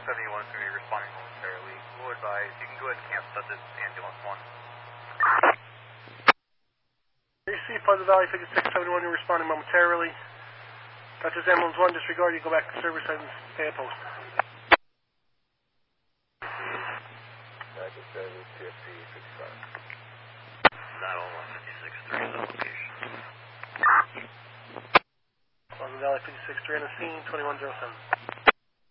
71 is going to be responding momentarily. We'll advise you can go ahead and cancel this ambulance 1. AC Pleasant Valley 5671, you're responding momentarily. That's just ambulance 1, disregard, you go back to service and stay at post. Back to service, TFC 55. 911 56-3 is the location. Pleasant Valley 56-3 on the scene, 2107.